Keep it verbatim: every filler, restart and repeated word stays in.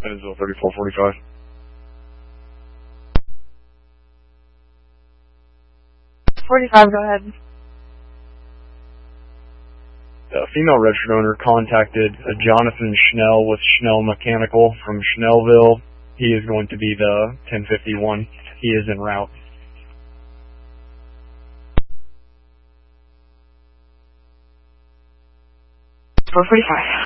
Evansville thirty-four forty-five. forty-five, go ahead. A female registered owner contacted uh, Jonathan Schnell with Schnell Mechanical from Schnellville. He is going to be the ten fifty-one. He is en route. four forty-five.